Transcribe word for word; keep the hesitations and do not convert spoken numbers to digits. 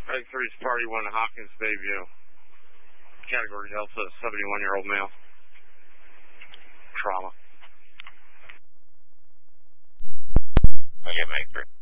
Egg three's party one, Hawkins Bayview. Category Delta, seventy-one-year-old male. Trauma. Okay, make three.